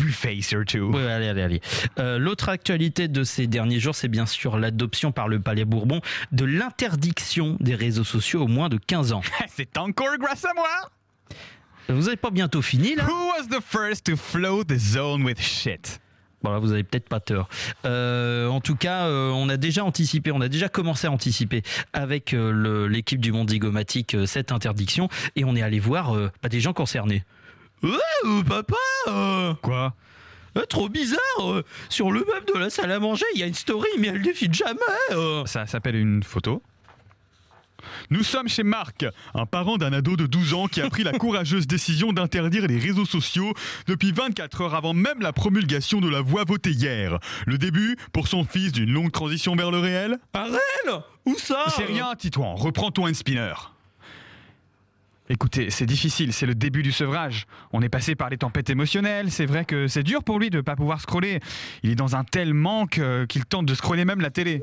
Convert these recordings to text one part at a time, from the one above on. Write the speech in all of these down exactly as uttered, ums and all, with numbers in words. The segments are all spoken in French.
buffet surtout. Oui, allez, allez, allez. Euh, l'autre actualité de ces derniers jours, c'est bien sûr l'adoption par le Palais Bourbon de l'interdiction des réseaux sociaux aux moins de quinze ans. C'est encore grâce à moi. Vous n'avez pas bientôt fini, là? Who was the first to float the zone with shit? Bon, là, vous avez peut-être pas tort. Euh, en tout cas, euh, on a déjà anticipé, on a déjà commencé à anticiper avec euh, le, l'équipe du Monde Zigomatique euh, cette interdiction, et on est allé voir euh, bah, des gens concernés. Ouais, euh, papa euh, Quoi? euh, Trop bizarre euh, sur le meuble de la salle à manger, il y a une story, mais elle défile jamais euh. Ça s'appelle une photo. Nous sommes chez Marc, un parent d'un ado de douze ans qui a pris la courageuse décision d'interdire les réseaux sociaux depuis vingt-quatre heures avant même la promulgation de la loi votée hier. Le début, pour son fils, d'une longue transition vers le réel. Un réel? Où ça? C'est rien, Titouan, reprends ton hand spinner. Écoutez, c'est difficile, c'est le début du sevrage. On est passé par des tempêtes émotionnelles, c'est vrai que c'est dur pour lui de ne pas pouvoir scroller. Il est dans un tel manque euh, qu'il tente de scroller même la télé.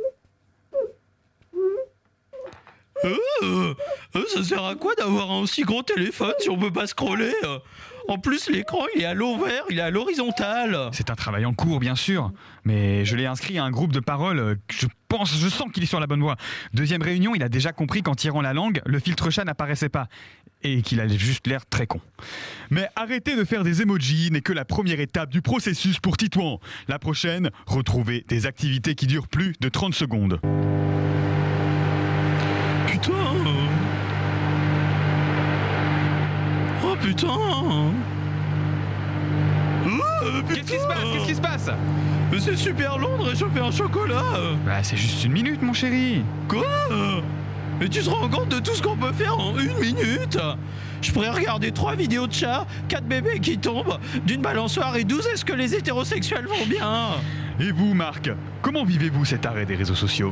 Euh, euh, ça sert à quoi d'avoir un aussi gros téléphone si on peut pas scroller? En plus, l'écran, il est à l'envers, il est à l'horizontale. C'est un travail en cours, bien sûr, mais je l'ai inscrit à un groupe de parole. Je pense, je sens qu'il est sur la bonne voie. Deuxième réunion, il a déjà compris qu'en tirant la langue, le filtre chat n'apparaissait pas et qu'il a juste l'air très con. Mais arrêter de faire des emojis n'est que la première étape du processus pour Titouan. La prochaine, retrouver des activités qui durent plus de trente secondes. Putain! Oh putain! Euh, putain. Qu'est-ce qui se passe? Qu'est-ce qui se passe? Mais c'est super long de réchauffer un chocolat! Bah, c'est juste une minute, mon chéri. Quoi? Mais tu te rends compte de tout ce qu'on peut faire en une minute? Je pourrais regarder trois vidéos de chats, quatre bébés qui tombent, d'une balançoire et douze est-ce que les hétérosexuels vont bien? Et vous, Marc, comment vivez-vous cet arrêt des réseaux sociaux?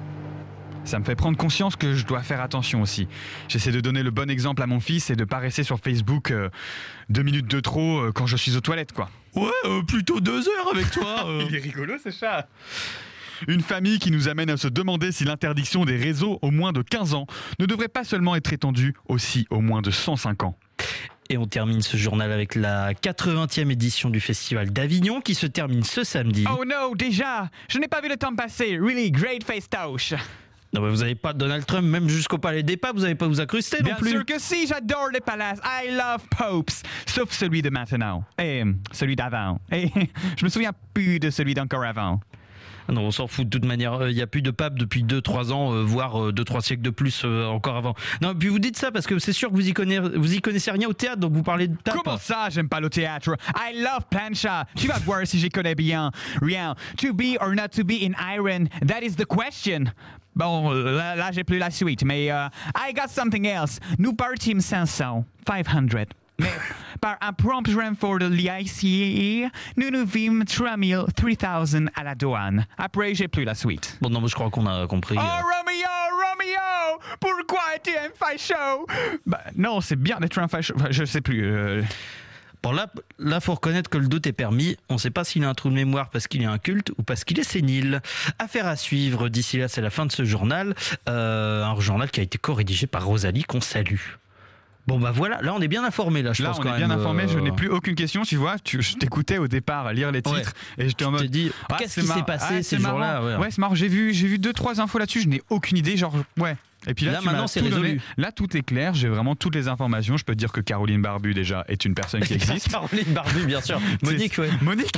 Ça me fait prendre conscience que je dois faire attention aussi. J'essaie de donner le bon exemple à mon fils et de pas rester sur Facebook euh, deux minutes de trop euh, quand je suis aux toilettes, quoi. Ouais, euh, plutôt deux heures avec toi. euh. Il est rigolo, ce chat. Une famille qui nous amène à se demander si l'interdiction des réseaux aux moins de quinze ans ne devrait pas seulement être étendue aussi aux moins de cent cinq ans. Et on termine ce journal avec la quatre-vingtième édition du Festival d'Avignon qui se termine ce samedi. Oh non, déjà, je n'ai pas vu le temps passer. Really great festoche. Non, mais vous n'avez pas Donald Trump, même jusqu'au Palais des Papes, vous n'avez pas vous accruster non Bien plus. sûr que si, j'adore les palaces. I love popes. Sauf celui de maintenant. Et celui d'avant. Et je me souviens plus de celui d'encore avant. Non, on s'en fout de toute manière. Il n'y a plus de pape depuis deux trois ans, euh, voire deux trois siècles de plus euh, encore avant. Non, puis vous dites ça parce que c'est sûr que vous y connaissez, vous y connaissez rien au théâtre, donc vous parlez de tape. Comment ça, j'aime pas le théâtre? I love plancha. Tu vas voir si j'y connais bien. Rien. To be or not to be in iron, that is the question. Bon, là, là j'ai plus la suite, mais uh, I got something else. Nous partîmes cinq cents, cinq cents. Mais par un prompt renfort de l'I C E, nous nous vîmes trois mille, trois mille à la douane. Après, j'ai plus la suite. Bon, non, mais je crois qu'on a compris. Oh, euh. Romeo, Romeo, pourquoi es-tu un facho? Bah, non, c'est bien d'être un facho. Enfin, je sais plus. Euh... Bon, là, là, faut reconnaître que le doute est permis. On ne sait pas s'il a un trou de mémoire parce qu'il est inculte ou parce qu'il est sénile. Affaire à suivre. D'ici là, c'est la fin de ce journal. Euh, un journal qui a été co-rédigé par Rosalie, qu'on salue. Bon bah voilà, là on est bien informé là, je là, pense on quand est bien même, informé, euh... je n'ai plus aucune question, tu vois, tu, je t'écoutais au départ lire les titres ouais. et j'étais en mode... Je te dis, ah, qu'est-ce qui mar... s'est passé ah, ces jours-là? Ouais, ouais c'est marrant, j'ai vu, j'ai vu deux, trois infos là-dessus, je n'ai aucune idée, genre, ouais. Et puis là, là tu maintenant m'as c'est tout résolu. Donné. Là tout est clair, j'ai vraiment toutes les informations. Je peux te dire que Caroline Barbu déjà est une personne qui existe. Caroline Barbu bien sûr. Monique ouais. Monique.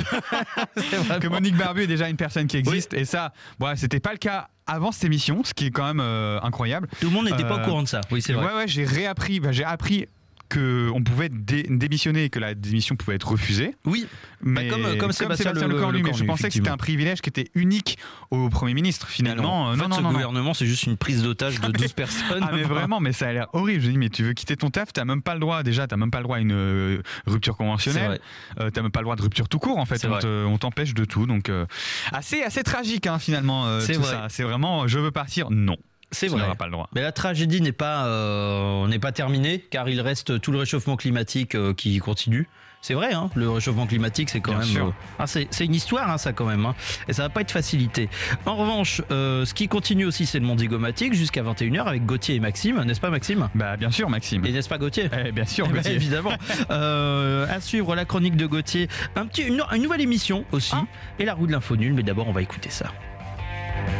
Que Monique Barbu est déjà une personne qui existe. Oui. Et ça, bon, c'était pas le cas avant cette émission, ce qui est quand même euh, incroyable. Tout le monde n'était euh, pas au courant de ça. Oui c'est vrai. Ouais ouais, j'ai réappris, bah, j'ai appris qu'on pouvait dé- démissionner et que la démission pouvait être refusée. Oui, mais bah comme, comme, comme Sébastien, Sébastien Lecornu, le, le, le mais je pensais que c'était un privilège qui était unique au Premier ministre finalement. Non, en non, fait, non, ce non, gouvernement non. c'est juste une prise d'otage de douze personnes. Ah mais vraiment, mais ça a l'air horrible. Je dis mais tu veux quitter ton taf, t'as même pas le droit. Déjà, t'as même pas le droit à une euh, rupture conventionnelle. Euh, t'as même pas le droit de rupture tout court en fait. On, te, on t'empêche de tout. Donc euh, assez assez tragique hein, finalement. Euh, c'est tout vrai. Ça. C'est vraiment je veux partir. Non. C'est tu vrai. n'auras pas le droit. Mais la tragédie n'est pas, euh, n'est pas terminée, car il reste tout le réchauffement climatique euh, qui continue. C'est vrai, hein, le réchauffement climatique, c'est quand Bien même. sûr. euh, ah, c'est, c'est une histoire, hein, ça quand même. Hein, et ça va pas être facilité. En revanche, euh, ce qui continue aussi, c'est le monde zygomatique jusqu'à vingt et une heures avec Gauthier et Maxime, n'est-ce pas, Maxime? Bah, bien sûr, Maxime. Et n'est-ce pas, Gauthier? Eh, bien sûr, Eh ben, Gauthier. évidemment. Euh, à suivre la chronique de Gauthier, un petit, une, une nouvelle émission aussi, Ah. et la roue de l'info nulle. Mais d'abord, on va écouter ça.